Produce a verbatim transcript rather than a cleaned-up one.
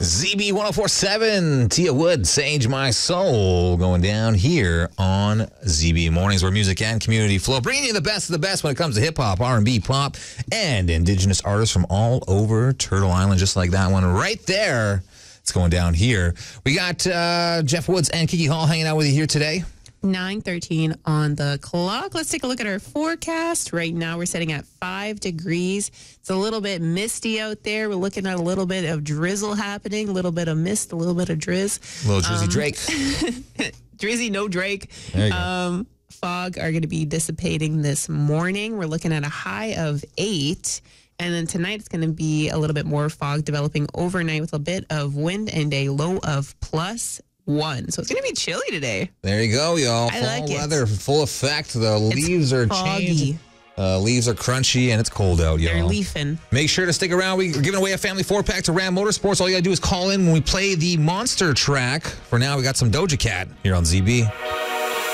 Z B one oh four point seven, Tia Wood, Sage My Soul, going down here on Z B Mornings, where music and community flow, bringing you the best of the best when it comes to hip-hop, R and B, pop, and indigenous artists from all over Turtle Island, just like that one right there. It's going down here. We got uh, Jeff Woods and Kiki Hall hanging out with you here today. nine thirteen on the clock. Let's take a look at our forecast. Right now, we're sitting at five degrees. It's a little bit misty out there. We're looking at a little bit of drizzle happening, a little bit of mist, a little bit of drizz. Little Drizzy um, Drake. Drizzy, no Drake. There you go. Um, fog are going to be dissipating this morning. We're looking at a high of eight. And then tonight, it's going to be a little bit more fog developing overnight with a bit of wind and a low of plus one. So it's going to be chilly today. There you go, y'all. I Fall like it. weather, full effect. The leaves are foggy. changing. Uh, leaves are crunchy, and it's cold out, y'all. They're leafing. Make sure to stick around. We're giving away a family four-pack to Ram Motorsports. All you got to do is call in when we play the Monster track. For now, we got some Doja Cat here on Z B.